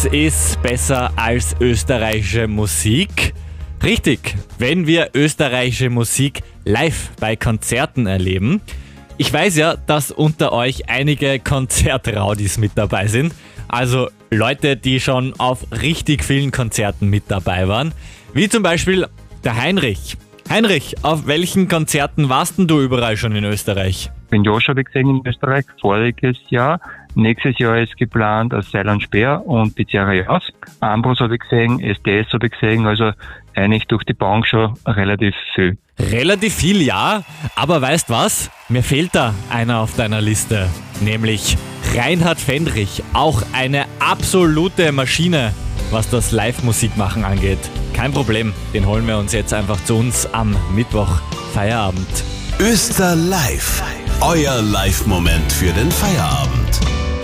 ist besser als österreichische Musik? Richtig, wenn wir österreichische Musik live bei Konzerten erleben. Ich weiß ja, dass unter euch einige Konzertraudis mit dabei sind. Also Leute, die schon auf richtig vielen Konzerten mit dabei waren. Wie zum Beispiel der Heinrich. Heinrich, auf welchen Konzerten warst denn du überall schon in Österreich? Den Josh habe ich gesehen in Österreich voriges Jahr. Nächstes Jahr ist geplant Seil und Speer und Pizzeria Jaus. Ambros habe ich gesehen, SDS habe ich gesehen, also eigentlich durch die Bank schon relativ viel. Relativ viel, ja, aber weißt was? Mir fehlt da einer auf deiner Liste, nämlich Reinhard Fendrich, auch eine absolute Maschine, was das Live-Musikmachen angeht. Kein Problem, den holen wir uns jetzt einfach zu uns am Mittwoch, Feierabend. Öster Live, euer Live-Moment für den Feierabend.